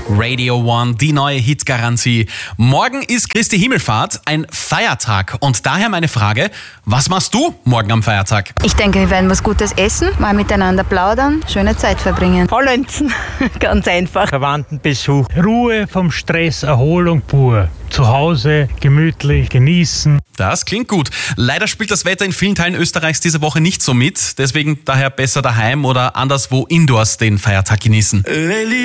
Radio One, die neue Hitgarantie. Morgen ist Christi Himmelfahrt, ein Feiertag. Und daher meine Frage, was machst du morgen am Feiertag? Ich denke, wir werden was Gutes essen, mal miteinander plaudern, schöne Zeit verbringen. Faulenzen, ganz einfach. Verwandtenbesuch. Ruhe vom Stress, Erholung pur. Zu Hause gemütlich genießen. Das klingt gut. Leider spielt das Wetter in vielen Teilen Österreichs diese Woche nicht so mit. Deswegen daher besser daheim oder anderswo indoors den Feiertag genießen.